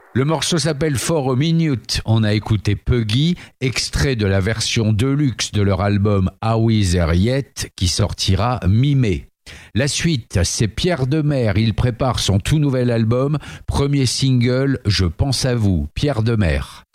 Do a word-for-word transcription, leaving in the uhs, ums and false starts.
Le morceau s'appelle For a Minute. On a écouté Puggy, extrait de la version deluxe de leur album Are We There Yet, qui sortira mi-mai. La suite, c'est Pierre Demer. Il prépare son tout nouvel album. Premier single, Je pense à vous, Pierre Demer.